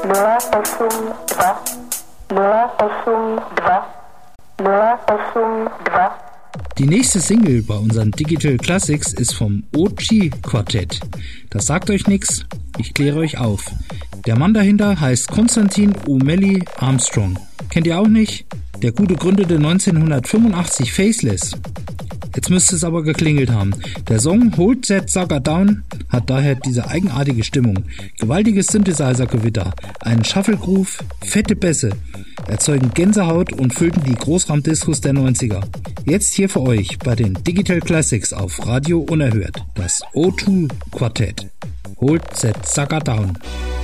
Die nächste Single bei unseren Digital Classics ist vom OG Quartett. Das sagt euch nix, ich kläre euch auf. Der Mann dahinter heißt Konstantin O'Malley Armstrong. Kennt ihr auch nicht? Der Gute gründete 1985 Faceless. Jetzt müsste es aber geklingelt haben. Der Song Hold That Sucker Down hat daher diese eigenartige Stimmung. Gewaltiges Synthesizer-Gewitter, einen Shuffle-Groove, fette Bässe, erzeugen Gänsehaut und füllten die Großraumdiskos der 90er. Jetzt hier für euch bei den Digital Classics auf Radio Unerhört, das O2 Quartett. Hold That Sucker Down.